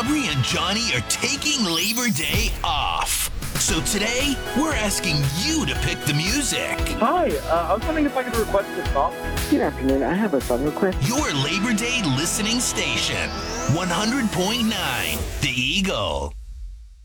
Aubrey and Johnny are taking Labor Day off. So today, we're asking you to pick the music. Hi, I was wondering if I could request a song. Good afternoon. I have a song request. Your Labor Day listening station, 100.9 The Eagle.